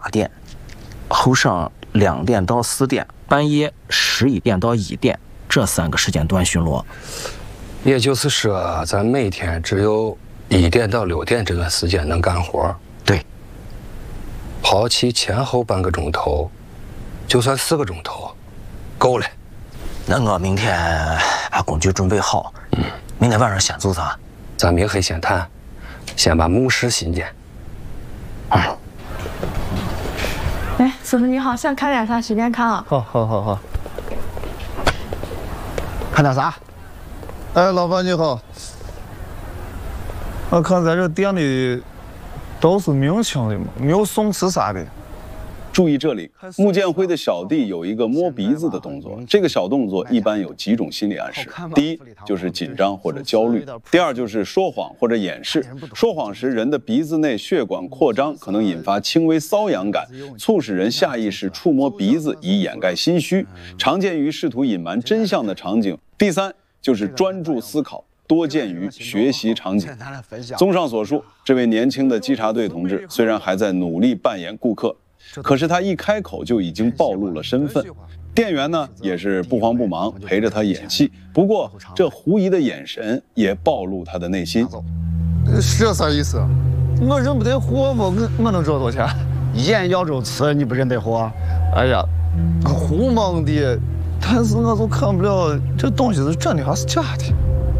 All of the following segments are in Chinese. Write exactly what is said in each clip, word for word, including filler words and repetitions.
店，后上两店到四店，半夜十一点到一点这三个时间段巡逻。 也就是说，咱每天只有一点到六点这段时间能干活。 对。 抛弃前后半个钟头，就算四个钟头，够了。 那我明天把工具准备好，嗯，明天晚上先做啥？ 咱明黑先谈，先把木石新建。 嗯。 哎，师傅你好，想看点啥随便看啊。 好，好，好，好。看点啥？哎，老板你好。我看在这店里都是明清的嘛，没有宋瓷啥的。 注意这里，穆建辉的小弟有一个摸鼻子的动作，这个小动作一般有几种心理暗示。第一就是紧张或者焦虑，第二就是说谎或者掩饰。说谎时，人的鼻子内血管扩张，可能引发轻微瘙痒感，促使人下意识触摸鼻子以掩盖心虚，常见于试图隐瞒真相的场景。第三就是专注思考，多见于学习场景。综上所述，这位年轻的稽查队同志虽然还在努力扮演顾客，可是他一开口就已经暴露了身份。店员呢也是不慌不忙陪着他演戏，不过这狐疑的眼神也暴露他的内心。 是这啥意思？我认不得货吗？我我能知道多少钱？ 眼要着词，你不认得货？ 哎呀，胡蒙的，但是我就看不了这东西是真的还是假的。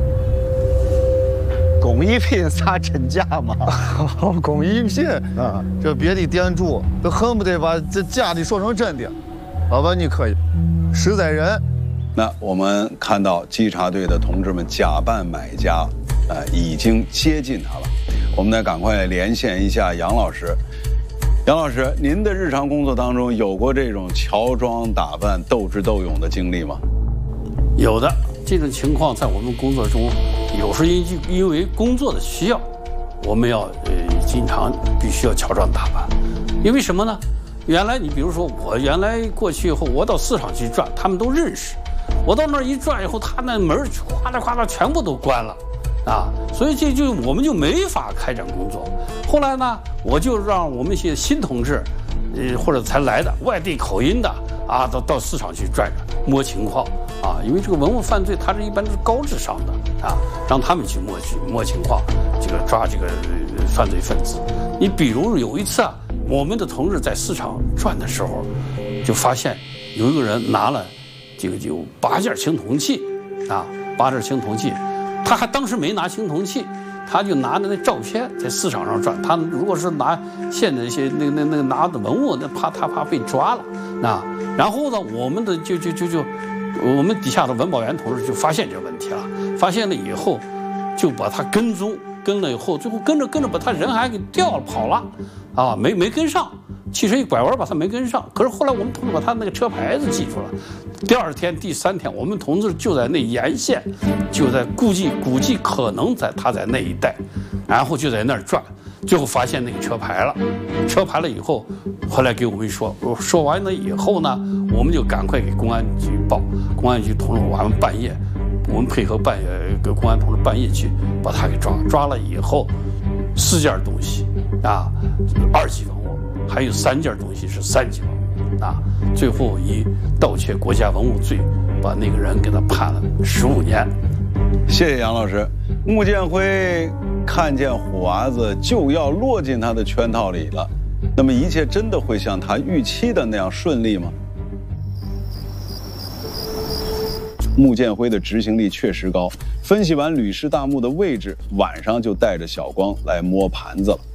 工艺品啥真假嘛？ 工艺品啊，这别的店主都恨不得把这假的说成真的。老板你可以，实在人。 那我们看到稽查队的同志们假扮买家，呃，已经接近他了。我们呢，赶快连线一下杨老师。杨老师，您的日常工作当中有过这种乔装打扮、斗智斗勇的经历吗？ 有的，这种情况在我们工作中，有时因因为工作的需要，我们要呃经常必须要乔装打扮。因为什么呢？原来你比如说我原来过去以后，我到市场去转，他们都认识。我到那儿一转以后，他那门哗啦哗啦全部都关了，啊，所以这就我们就没法开展工作。后来呢，我就让我们一些新同志，呃或者才来的外地口音的啊，到到市场去转转摸情况啊，因为这个文物犯罪，它是一般都是高智商的啊，让他们去摸去摸情况，这个抓这个犯罪分子。你比如有一次啊，我们的同志在市场转的时候，就发现有一个人拿了这个就八件青铜器啊，八件青铜器，他还当时没拿青铜器。他就拿着那照片在市场上转，他如果是拿现在一些那那那拿的文物，那怕他怕被抓了，那然后呢，我们的就就就就我们底下的文保员同志就发现这个问题了，发现了以后就把他跟踪，跟了以后，最后跟着跟着把他人还给掉了跑了，啊，没没跟上，汽车一拐弯把他没跟上，可是后来我们同志把他那个车牌子记住了。第二天、第三天，我们同志就在那沿线，就在估计估计可能在他在那一带，然后就在那儿转，最后发现那个车牌了。车牌了以后，后来给我们说，说完了以后呢，我们就赶快给公安局报。公安局同志，晚上半夜，我们配合半夜给公安同志半夜去把他给抓，抓了以后，四件东西啊，二级文物，还有三件东西是三级文物。啊，最后以盗窃国家文物罪，把那个人给他判了十五年。 谢谢杨老师。穆建辉看见虎娃子就要落进他的圈套里了，那么一切真的会像他预期的那样顺利吗？穆建辉的执行力确实高，分析完吕氏大墓的位置，晚上就带着小光来摸盘子了。